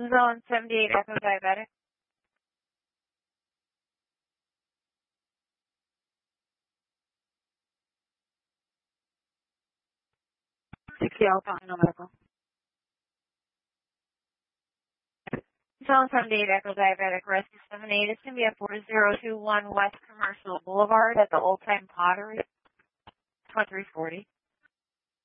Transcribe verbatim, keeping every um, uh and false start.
Zone seventy-eight Echo Diabetic. sixty Alpha Final Medical. Zone seventy-eight Echo Diabetic Rescue seven eight. It's going to be at four zero two one West Commercial Boulevard at the Old Time Pottery. twenty-three forty.